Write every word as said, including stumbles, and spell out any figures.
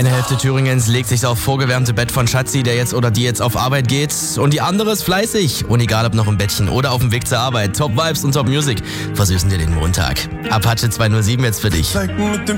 Eine Hälfte Thüringens legt sich aufs vorgewärmte Bett von Schatzi, der jetzt oder die jetzt auf Arbeit geht. Und die andere ist fleißig. Und egal ob noch im Bettchen oder auf dem Weg zur Arbeit. Top Vibes und Top Music versüßen dir den Montag. Apache zwei null sieben jetzt für dich.